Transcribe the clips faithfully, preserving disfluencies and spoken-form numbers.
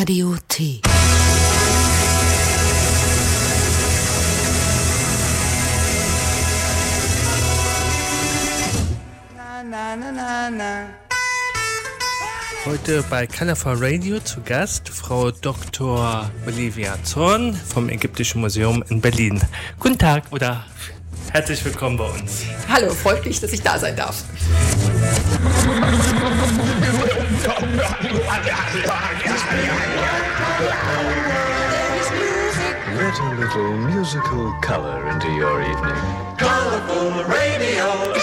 Radio T. Na, na, na, na, na. Heute bei Colorful Radio zu Gast Frau Doktor Olivia Zorn vom Ägyptischen Museum in Berlin. Guten Tag oder herzlich willkommen bei uns. Hallo, freut mich, dass ich da sein darf. Let a little musical color into your evening. Colorful Radio.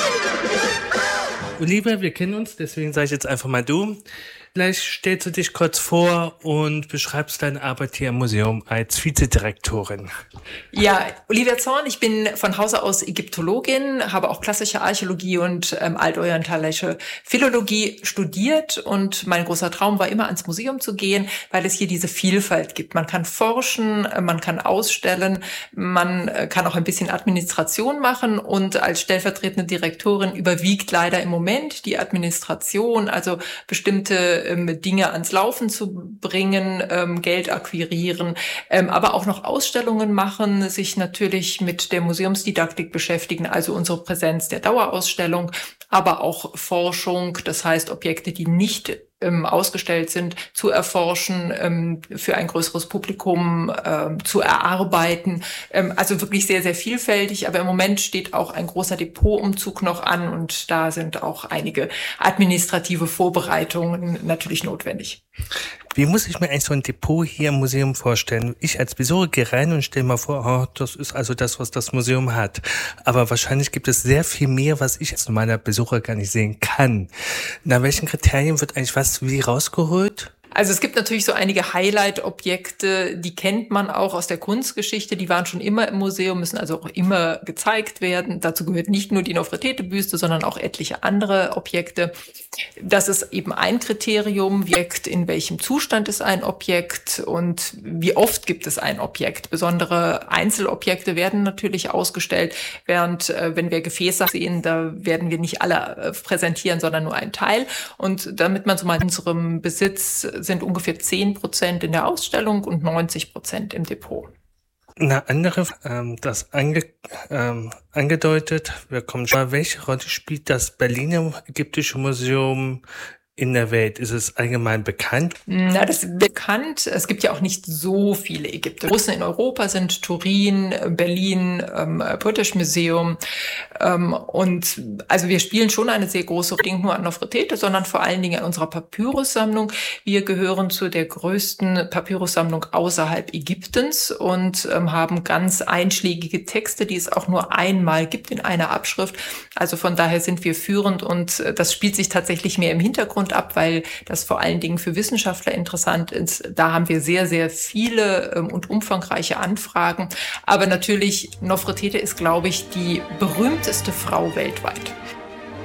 Olivia, wir kennen uns, deswegen sage ich jetzt einfach mal du. Vielleicht stellst du dich kurz vor und beschreibst deine Arbeit hier im Museum als Vizedirektorin. Ja, Olivia Zorn, ich bin von Hause aus Ägyptologin, habe auch klassische Archäologie und ähm, altorientalische Philologie studiert und mein großer Traum war immer ans Museum zu gehen, weil es hier diese Vielfalt gibt. Man kann forschen, man kann ausstellen, man kann auch ein bisschen Administration machen und als stellvertretende Direktorin überwiegt leider im Moment die Administration, also bestimmte Dinge ans Laufen zu bringen, ähm, Geld akquirieren, ähm, aber auch noch Ausstellungen machen, sich natürlich mit der Museumsdidaktik beschäftigen, also unsere Präsenz der Dauerausstellung, aber auch Forschung, das heißt Objekte, die nicht ähm, ausgestellt sind, zu erforschen, ähm, für ein größeres Publikum ähm, zu erarbeiten. Ähm, also wirklich sehr, sehr vielfältig, aber im Moment steht auch ein großer Depotumzug noch an und da sind auch einige administrative Vorbereitungen natürlich notwendig. Wie muss ich mir eigentlich so ein Depot hier im Museum vorstellen? Ich als Besucher gehe rein und stelle mal vor, oh, das ist also das, was das Museum hat. Aber wahrscheinlich gibt es sehr viel mehr, was ich als normaler Besucher gar nicht sehen kann. Nach welchen Kriterien wird eigentlich was wie rausgeholt? Also es gibt natürlich so einige Highlight-Objekte, die kennt man auch aus der Kunstgeschichte, die waren schon immer im Museum, müssen also auch immer gezeigt werden. Dazu gehört nicht nur die Nofretete-Büste, sondern auch etliche andere Objekte. Das ist eben ein Kriterium, in welchem Zustand ist ein Objekt und wie oft gibt es ein Objekt. Besondere Einzelobjekte werden natürlich ausgestellt, während äh, wenn wir Gefäße sehen, da werden wir nicht alle äh, präsentieren, sondern nur einen Teil. Und damit man so mal in unserem Besitz sind ungefähr zehn Prozent in der Ausstellung und neunzig Prozent im Depot. Eine andere, ähm, das ange, ähm, angedeutet, wir kommen schon, welche Rolle spielt das Berliner Ägyptische Museum in der Welt? Ist es allgemein bekannt? Na, das ist bekannt. Es gibt ja auch nicht so viele Ägypter. Die Großen in Europa sind Turin, Berlin, ähm, British Museum. Ähm, und also wir spielen schon eine sehr große Rolle, nicht nur an Nofretete, sondern vor allen Dingen an unserer Papyrussammlung. Wir gehören zu der größten Papyrussammlung außerhalb Ägyptens und ähm, haben ganz einschlägige Texte, die es auch nur einmal gibt in einer Abschrift. Also von daher sind wir führend und das spielt sich tatsächlich mehr im Hintergrund ab, weil das vor allen Dingen für Wissenschaftler interessant ist. Da haben wir sehr, sehr viele ähm, und umfangreiche Anfragen. Aber natürlich, Nofretete ist, glaube ich, die berühmteste Frau weltweit.